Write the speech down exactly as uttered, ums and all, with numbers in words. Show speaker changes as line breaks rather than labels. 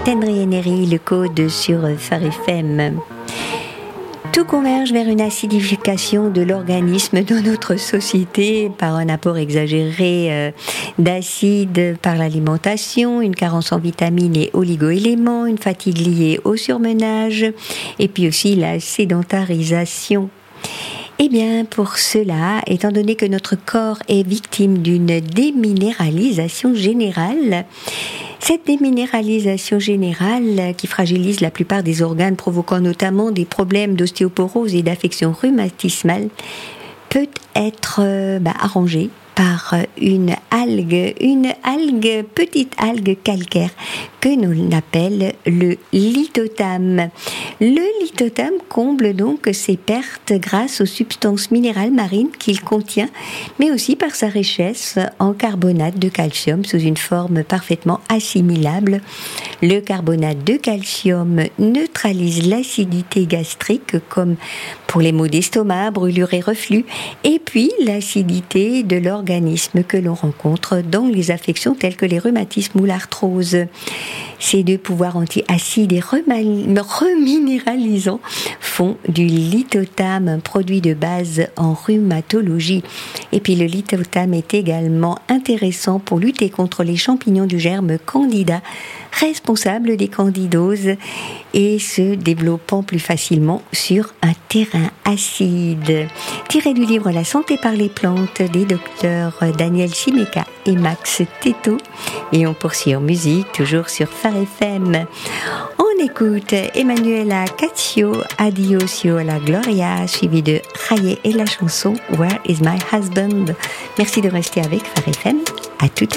Tenri Eneri, le code sur Phare F M. Tout converge vers une acidification de l'organisme dans notre société par un apport exagéré euh, d'acide par l'alimentation, une carence en vitamines et oligo-éléments, une fatigue liée au surmenage et puis aussi la sédentarisation. Eh bien, pour cela, étant donné que notre corps est victime d'une déminéralisation générale, cette déminéralisation générale qui fragilise la plupart des organes, provoquant notamment des problèmes d'ostéoporose et d'affections rhumatismales, peut être euh, bah, arrangée par une algue, une algue, petite algue calcaire que l'on appelle le lithotame. Le lithotame comble donc ses pertes grâce aux substances minérales marines qu'il contient, mais aussi par sa richesse en carbonate de calcium sous une forme parfaitement assimilable. Le carbonate de calcium neutralise l'acidité gastrique comme pour les maux d'estomac, brûlures et reflux, et puis l'acidité de l'organisme que l'on rencontre dans les affections telles que les rhumatismes ou l'arthrose. Ces deux pouvoirs anti-acides et reminéralisants font du lithotame un produit de base en rhumatologie. Et puis le lithotame est également intéressant pour lutter contre les champignons du germe Candida, responsable des candidoses et se développant plus facilement sur un terrain acide. Tiré du livre La santé par les plantes des docteurs Daniel Chimeka et Max Teto. Et on poursuit en musique, toujours sur Phare F M. On écoute Emanuela Caccio, Adiosio la Gloria, suivi de Raye et la chanson Where is my husband. Merci de rester avec Phare F M. À tout à l'heure.